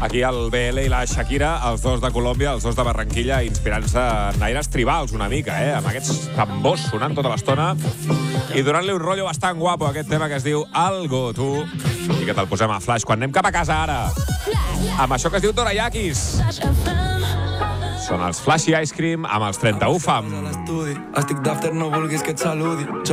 Aquí el BL i la Shakira, els dos de Colòmbia, els dos de Barranquilla, inspirant-se en aires tribals una mica, amb aquests tambors sonant tota l'estona i donant-li un rotllo bastant guapo a aquest tema que es diu Algo, tu, i que te'l posem a flash quan anem cap a casa ara, amb això que es diu Dorayakis. Són els Flashy Ice Cream amb els 31 Fam. Estic d'after, no vulguis que et saludi.